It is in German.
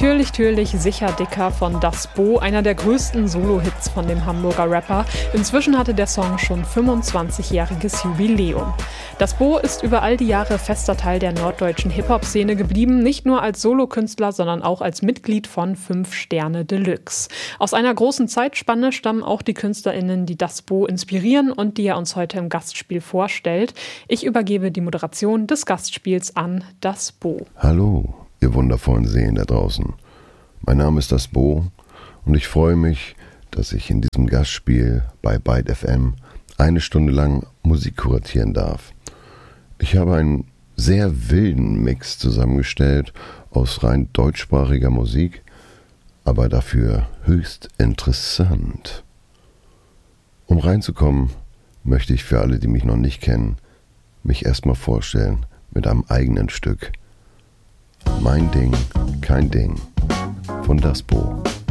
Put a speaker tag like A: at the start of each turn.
A: Türlich, sicher dicker von Das Bo, einer der größten Solo-Hits von dem Hamburger Rapper. Inzwischen hatte der Song schon 25-jähriges Jubiläum. Das Bo ist über all die Jahre fester Teil der norddeutschen Hip-Hop-Szene geblieben, nicht nur als Solokünstler, sondern auch als Mitglied von 5 Sterne Deluxe. Aus einer großen Zeitspanne stammen auch die KünstlerInnen, die Das Bo inspirieren und die er uns heute im Gastspiel vorstellt. Ich übergebe die Moderation des Gastspiels an Das Bo.
B: Hallo, ihr wundervollen Seelen da draußen. Mein Name ist Das Bo und ich freue mich, dass ich in diesem Gastspiel bei Byte FM 1 Stunde lang Musik kuratieren darf. Ich habe einen sehr wilden Mix zusammengestellt aus rein deutschsprachiger Musik, aber dafür höchst interessant. Um reinzukommen, möchte ich für alle, die mich noch nicht kennen, mich erstmal vorstellen mit einem eigenen Stück. Mein Ding, kein Ding von Das Bo.